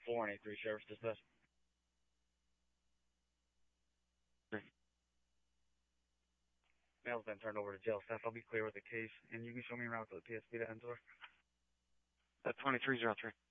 483 Sheriff's Dispatch. Mail's been turned over to jail staff. I'll be clear with the case, and you can show me around to the PSP to Ensor. 2303.